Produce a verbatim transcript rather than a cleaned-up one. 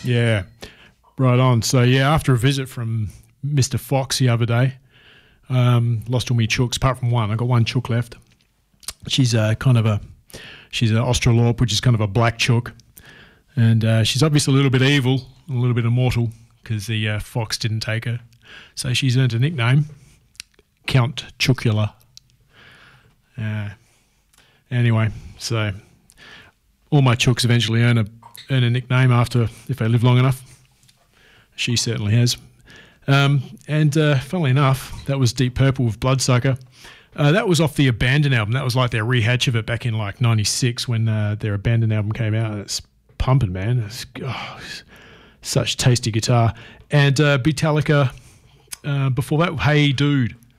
Yeah, right on. So yeah, after a visit from Mister Fox the other day, um, lost all my chooks apart from one. I got one chook left. She's a kind of a, she's an Australorp, which is kind of a black chook, and uh, she's obviously a little bit evil, a little bit immortal because the uh, fox didn't take her. So she's earned a nickname, Count Chookula. Uh, anyway, so all my chooks eventually earn a earn a nickname after if they live long enough. She certainly has. Um, and uh, funnily enough, that was Deep Purple with Bloodsucker. Uh, that was off the Abandon album. That was like their rehatch of it back in like ninety-six when uh, their Abandon album came out. It's pumping, man. It's, oh, it's such tasty guitar. And uh, Beatallica, uh, before that, Hey Dude.